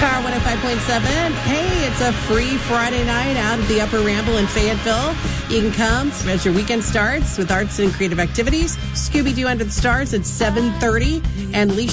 Power 105.7. Hey, it's a free Friday night out at the Upper Ramble in Fayetteville. You can come as your weekend starts with arts and creative activities. Scooby-Doo Under the Stars at 7:30 and Leash